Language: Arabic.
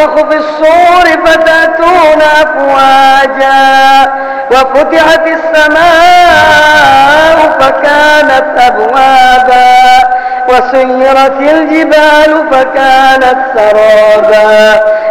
ونفخ في الصور فتأتون أفواجا وفتحت السماء فكانت أبوابا وسيرت الجبال فكانت سرابا